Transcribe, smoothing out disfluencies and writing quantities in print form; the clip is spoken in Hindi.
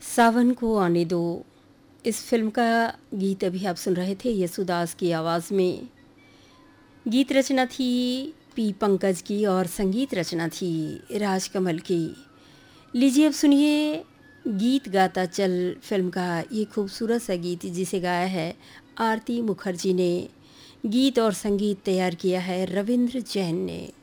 सावन को आने दो। इस फिल्म का गीत अभी आप सुन रहे थे येसुदास की आवाज़ में। गीत रचना थी पी पंकज की और संगीत रचना थी राजकमल की। लीजिए अब सुनिए गीत गाता चल फिल्म का ये खूबसूरत सा गीत जिसे गाया है आरती मुखर्जी ने। गीत और संगीत तैयार किया है रविंद्र जैन ने।